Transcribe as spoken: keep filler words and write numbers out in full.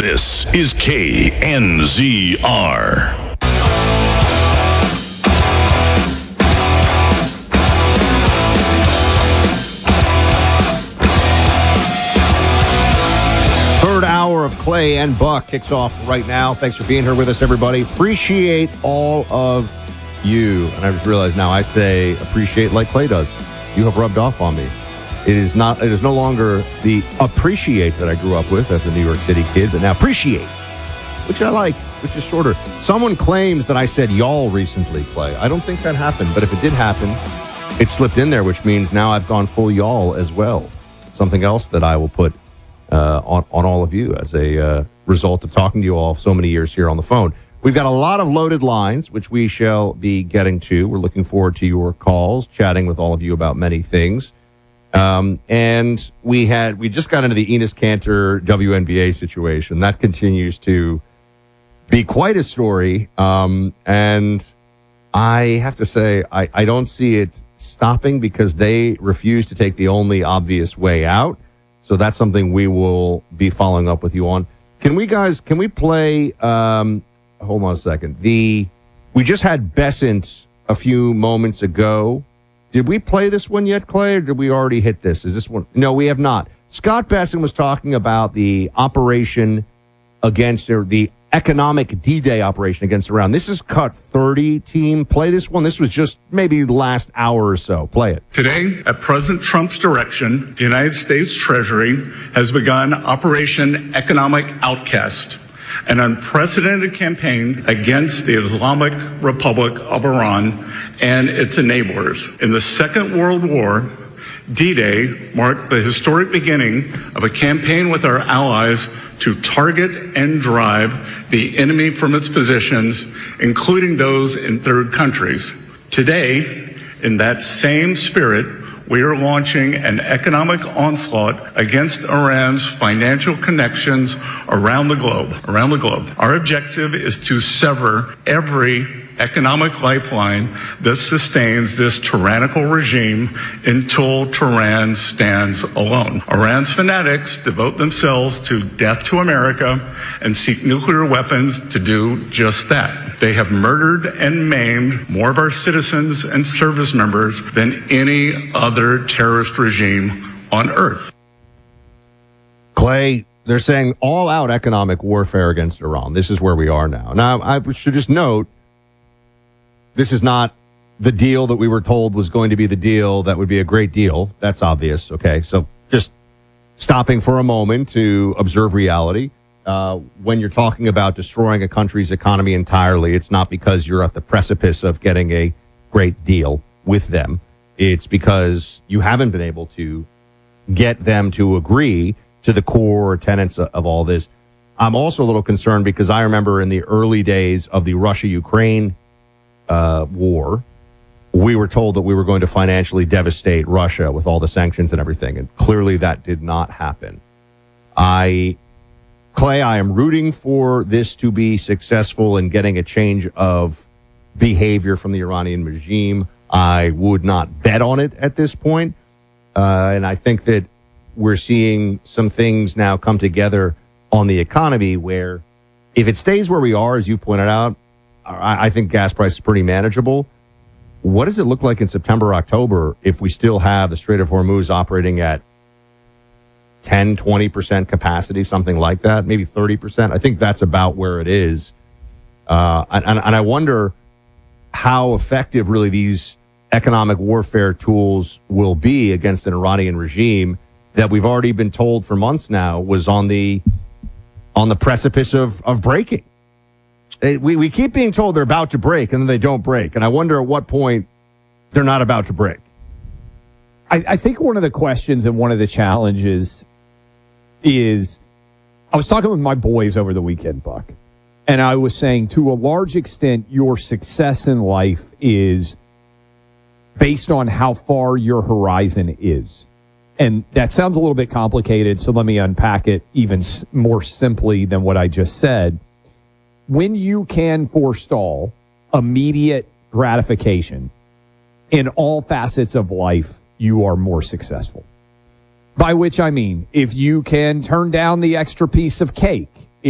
This is K N Z R. Third hour of Clay and Buck kicks off right now. Thanks for being here with us, everybody. Appreciate all of you. And I just realized now I say appreciate like Clay does. You have rubbed off on me. It is not. It is no longer the appreciate that I grew up with as a New York City kid, but now appreciate, which I like, which is shorter. Someone claims that I said y'all recently, Clay. I don't think that happened, but if it did happen, it slipped in there, which means now I've gone full y'all as well. Something else that I will put uh, on, on all of you as a uh, result of talking to you all so many years here on the phone. We've got a lot of loaded lines, which we shall be getting to. We're looking forward to your calls, chatting with all of you about many things. Um, and we had, we just got into the Enes Kanter W N B A situation. That continues to be quite a story. Um, and I have to say, I, I don't see it stopping because they refuse to take the only obvious way out. So that's something we will be following up with you on. Can we guys, can we play, um, hold on a second. The, we just had Bessent a few moments ago. Did we play this one yet, Clay, or did we already hit this? Is this one? No, we have not. Scott Bessent was talking about the operation against, or the economic D-Day operation against Iran. This is Cut thirty, team. Play this one. This was just maybe the last hour or so. Play it. Today, at President Trump's direction, the United States Treasury has begun Operation Economic Outcast, an unprecedented campaign against the Islamic Republic of Iran and its enablers. In the Second World War, D-Day marked the historic beginning of a campaign with our allies to target and drive the enemy from its positions, including those in third countries. Today, in that same spirit, we are launching an economic onslaught against Iran's financial connections around the globe. Around the globe. Our objective is to sever every economic lifeline that sustains this tyrannical regime until Tehran stands alone. Iran's fanatics devote themselves to death to America and seek nuclear weapons to do just that. They have murdered and maimed more of our citizens and service members than any other terrorist regime on earth. Clay, they're saying all-out economic warfare against Iran. This is where we are now. Now, I should just note, this is not the deal that we were told was going to be the deal that would be a great deal. That's obvious, okay? So just stopping for a moment to observe reality. Uh, when you're talking about destroying a country's economy entirely, it's not because you're at the precipice of getting a great deal with them. It's because you haven't been able to get them to agree to the core tenets of all this. I'm also a little concerned because I remember in the early days of the Russia-Ukraine uh, war, we were told that we were going to financially devastate Russia with all the sanctions and everything, and clearly that did not happen. I... Clay, I am rooting for this to be successful in getting a change of behavior from the Iranian regime. I would not bet on it at this point. Uh, and I think that we're seeing some things now come together on the economy where if it stays where we are, as you've pointed out, I, I think gas price is pretty manageable. What does it look like in September, October if we still have the Strait of Hormuz operating at ten, twenty percent capacity, something like that, maybe thirty percent. I think that's about where it is. Uh, and, and I wonder how effective really these economic warfare tools will be against an Iranian regime that we've already been told for months now was on the on the precipice of, of breaking. It, we, we keep being told they're about to break, and then they don't break. And I wonder at what point they're not about to break. I, I think one of the questions and one of the challenges is, I was talking with my boys over the weekend, Buck, and I was saying to a large extent, your success in life is based on how far your horizon is. And that sounds a little bit complicated, so let me unpack it even more simply than what I just said. When you can forestall immediate gratification in all facets of life, you are more successful. By which I mean, if you can turn down the extra piece of cake